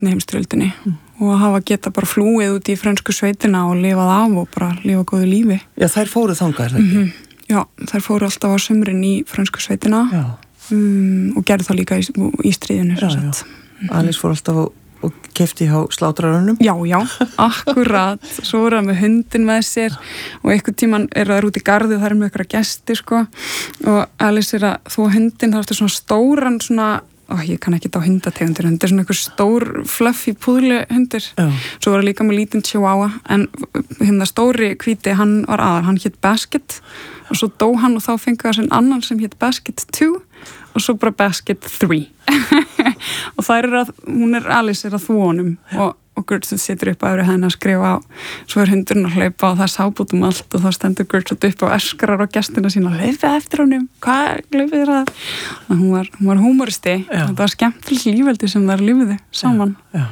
seinni heimsstyrjöldinni og hafa geta bara flúið út í frönsku sveitina og lifað af og bara lifa góðu lífi. Já, þær fóru þangað, er það ekki? Já, þær fóru alltaf á sumrin í frönsku sveitina og gerðu það líka í stríðinu. Alice fór alltaf og keypti hjá slátrarunum? Já, akkurat. Svo voru það með hundin með sér og einhvern tíman eru þær út í garði og það eru með ykkur að gesti, sko. Og Alice er að þú hundin, það er svona stóran svona, ég kann ekki á hundategundir, þetta er svona einhver stór fluffy púðli hundir. Svo voru líka með lítinn chihuahua, en stóri hvíti, hann var hann hét Basket og svo dó hann og þá fengu það sinn annan sem hét Basket 2 og svo bara Basket 3 og Alice er að þvo honum og Gertrude situr upp að öðru hæðina að skrifa á, svo hundurinn að hlaupa og það er sábút allt og þá stendur Gertrude upp og öskrar á gestina sína, hlaupa eftir honum, hvað hlaupið það? Hún var húmoristi, þetta var skemmtileg lífveldi sem þær lífiðu saman. Já.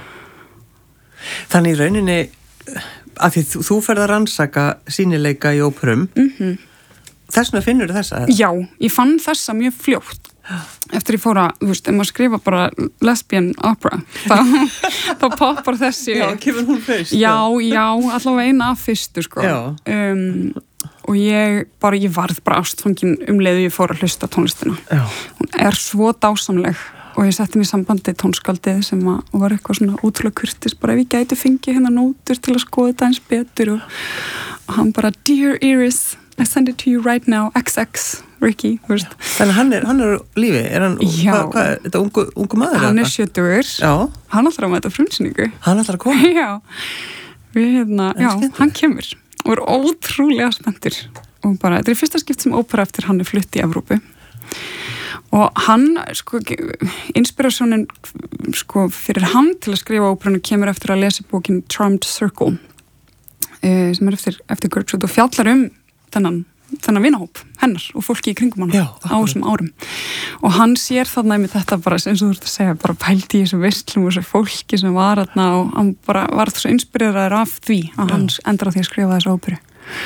Þannig í rauninni að því þú ferð að rannsaka sýnileika í óperum, þess vegna finnur þessa? Já, ég fann þessa mjög fljótt. Eftir ég fór að, ef maður skrifa bara lesbian opera, þá poppar þessi. Já, kemur hún fyrst? Já, allavega eina af fyrstu, sko. Og ég varð bara ástfangin leiðu ég fór að hlusta tónlistina. Hún er svo dásamleg og ég setti mig í sambandi tónskaldið sem var eitthvað svona útrúlega kurtis, bara ef ég gæti fengið nótur til að skoða þetta eins betur og hann bara, Dear Iris, I send it to you right now, XX, Ricky, veist. Þannig hann er lífi, er hann, hvað er þetta ungu maður? Hann er 70, hann ætlar að mæta frumsýningu. Hann ætlar að koma? Já, hann kemur og er ótrúlega spenntur og bara, þetta er fyrsta skipt sem ópera eftir hann er flutt í Evrópu og hann, inspirasjónin, fyrir hann til að skrifa óperuna kemur eftir að lesa bókin Charmed Circle sem er eftir Gertrude og fjallar þennan vinahóp hennar og fólki í kringum hann á þessum árum og hann sér þarna með þetta bara eins og þú ert að segja, bara pældi í þessu veislum og þessu fólki sem var þarna og hann bara var svo inspireraður af því að hann endur á því að skrifa þessu óperu.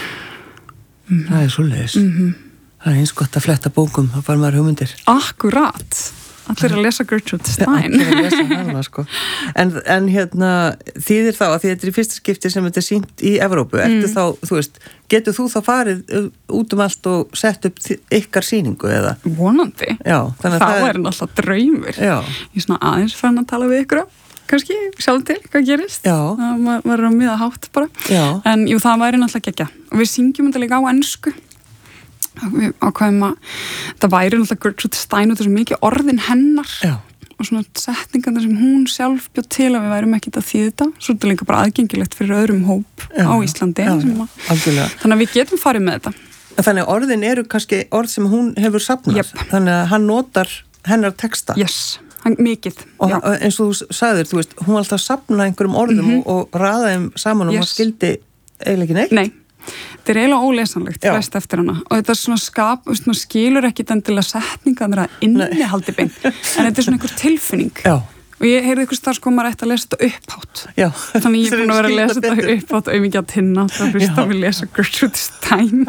Það er svoleiðis. Það er eins gott að fletta bókum, þá fær maður hugmyndir. Akkurat. Allir að lesa Gertrude Stein. Allir að lesa hana, sko. En þýðir þá að því þetta er í fyrsta skipti sem þetta er sýnt í Evrópu, ertu þá, þú veist, getur þú þá farið út allt og sett upp ykkar sýningu eða? Vonandi. Já. Það er náttúrulega draumur. Já. Ég er svona aðeins fann að tala við ykkur kannski sjálf til hvað gerist. Já. Það var að miða hátt bara. Já. En jú, það væri náttúrulega geggja. Og við syngjum þetta líka á ensku. Við ákvæðum að það væri náttúrulega Gertrude Stein og þessu mikið orðin hennar og svona setningarna sem hún sjálf bjóð til að við værum ekkert að þýða þetta svo þetta er líka bara aðgengilegt fyrir öðrum hóp á Íslandi þannig að við getum farið með þetta. Þannig að orðin eru kannski orð sem hún hefur safnað þannig að hann notar hennar texta mikið og eins og þú sagðir, þú veist, hún alltaf safna einhverjum orðum og raða þeim saman og maður skildi eiginlega ekki neitt. Nei. Þetta er eiginlega ólesanlegt flest eftir hana og þetta er svona maður skilur ekkit endilega setningar að innihaldi beint en þetta er svona einhver tilfinning og ég heyrði einhvers þar maður ætti að lesa þetta upphátt þannig ég er búin að vera að lesa þetta upphátt og mikið að tinna þá hlust að við lesa Gertrude Stein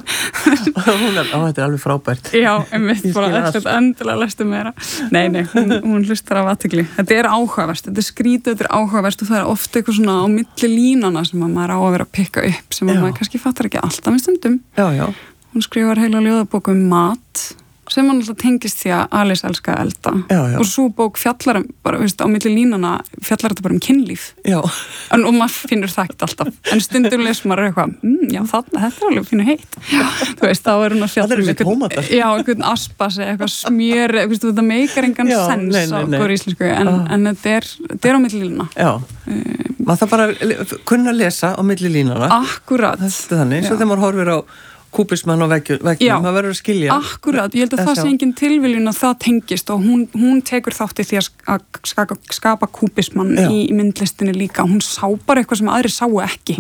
þetta er alveg frábært einmitt bara þetta endilega lestu meira nei, hún hlustar af athygli þetta er áhugaverst, þetta er skrítið, þetta er áhugaverst og það er ofta eitthvað svona á milli línana sem maður á að vera að pikka upp sem maður kannski fattar ekki alltaf með stundum hún skrifar heila ljóðabók mat sem hann alltaf tengist því að Alice elska að elda og svo bók fjallar bara, veist, á milli línana fjallar þetta bara kynlíf og maður finnur það ekkert alltaf en stundum les maður eitthvað þetta er alveg fínu heitt þú veist, þá er hún að fjalla einhvern aspas eða eitthvað smjör þetta meikar engan sens á góður íslensku en þetta er á milli línana maður það bara kunna lesa á milli línana akkurat þetta er þannig, svo þegar maður horfir á kúbismann á veggjum, það verður að skilja. Akkurat, ég held að það sé engin tilviljun að það tengist og hún tekur þátti því að skapa kúbismann í myndlistinni líka. Hún sá bara eitthvað sem aðrir sáu ekki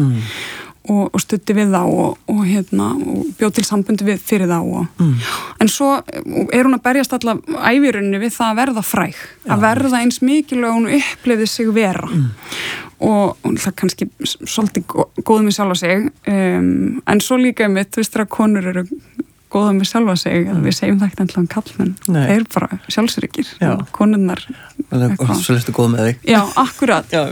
og studdi við þá og bjóð til sambund fyrir þá. En svo er hún að berjast alla ævirunni við það að verða fræg, að verða eins mikilvæg og hún upplifði sig vera. Og það kannski svolítið góð með sjálfa sig en svo líka mitt, þú veist að konur eru góða með sjálfa sig við segjum það ekkert endilega kallmenn þeir eru bara sjálfsöryggir og konurnar og svo lestu góð með þig já, akkurat,